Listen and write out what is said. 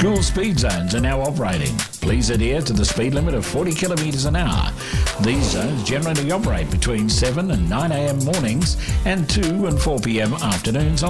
Dual speed zones are now operating. Please adhere to the speed limit of 40 kilometres an hour. These zones generally operate between 7 and 9 a.m. mornings and 2 and 4 p.m. afternoons